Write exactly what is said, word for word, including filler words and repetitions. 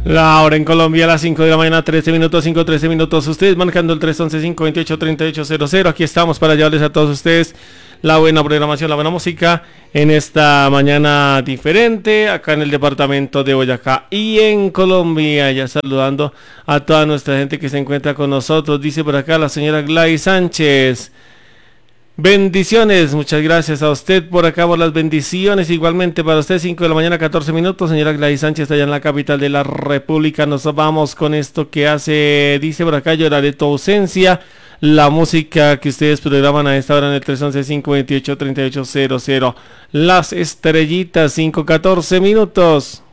La hora en Colombia a las cinco de la mañana, trece minutos, cinco, trece minutos. Ustedes marcando el tres once, cinco veintiocho, treinta y ocho cero cero. Aquí estamos para llevarles a todos ustedes la buena programación, la buena música en esta mañana diferente, acá en el departamento de Boyacá y en Colombia. Ya saludando a toda nuestra gente que se encuentra con nosotros. Dice por acá la señora Gladys Sánchez. Bendiciones, muchas gracias a usted por acá por las bendiciones, igualmente para usted, cinco de la mañana, catorce minutos, señora Gladys Sánchez, allá en la capital de la República. Nos vamos con esto que hace, dice por acá, lloraré tu ausencia, la música que ustedes programan a esta hora en el tres once, cinco veintiocho, treinta y ocho cero cero, las estrellitas, cinco catorce minutos.